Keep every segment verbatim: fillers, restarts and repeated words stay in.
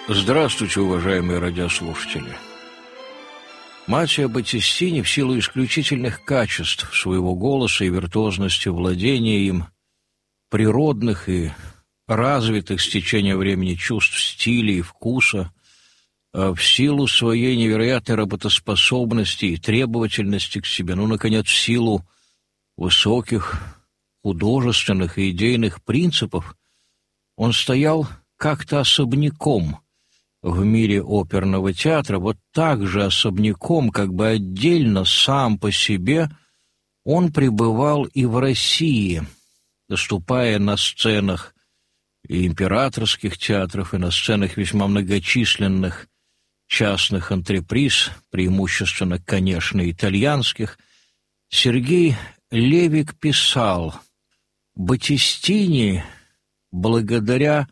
Здравствуйте, уважаемые радиослушатели. Маттио Баттистини в силу исключительных качеств своего голоса и виртуозности владения им, природных и развитых с течением времени чувств стиля и вкуса, в силу своей невероятной работоспособности и требовательности к себе, ну, наконец, в силу высоких художественных и идейных принципов, он стоял как-то особняком в мире оперного театра, вот так же особняком, как бы отдельно, сам по себе, он пребывал и в России, выступая на сценах и императорских театров, и на сценах весьма многочисленных частных антреприз, преимущественно, конечно, итальянских. Сергей Левик писал: «Баттистини, благодаря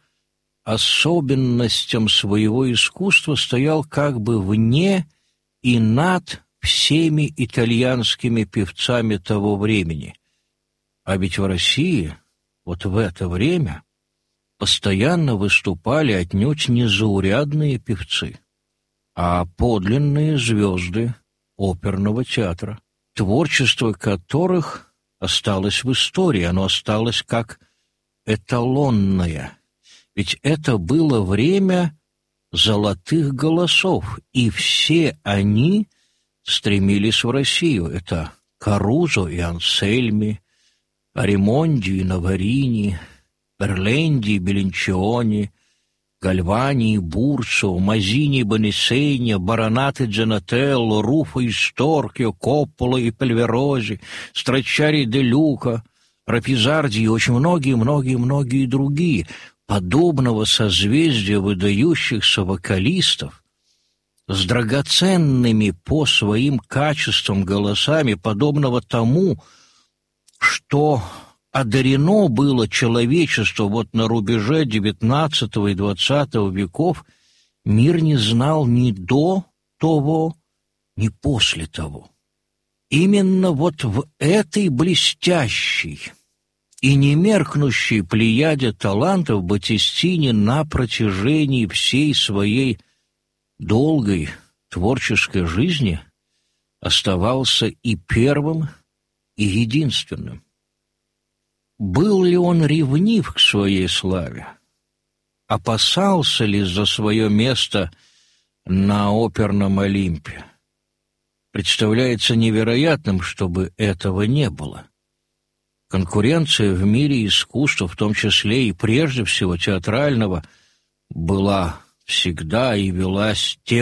особенностям своего искусства, стоял как бы вне и над всеми итальянскими певцами того времени. А ведь в России вот в это время постоянно выступали отнюдь не заурядные певцы, а подлинные звезды оперного театра, творчество которых осталось в истории, оно осталось как эталонное. Ведь это было время золотых голосов, и все они стремились в Россию. Это Карузо и Ансельми, Аримонди и Наварини, Берленди и Беллинчиони, Гальвани и Бурцо, Мазини и Бонисейни, Баронат и Джанателло, Руфо и Сторкио, Коппола и Пальверози, Страчари де Люка, Рапизарди и очень многие-многие-многие другие. Подобного созвездия выдающихся вокалистов с драгоценными по своим качествам голосами, подобного тому, что одарено было человечество вот на рубеже девятнадцатого и двадцатого веков, мир не знал ни до того, ни после того. Именно вот в этой блестящей и немеркнущей плеяде талантов Баттистини на протяжении всей своей долгой творческой жизни оставался и первым, и единственным. Был ли он ревнив к своей славе? Опасался ли за свое место на оперном Олимпе? Представляется невероятным, чтобы этого не было. Конкуренция в мире искусства, в том числе и прежде всего театрального, была всегда и велась тем,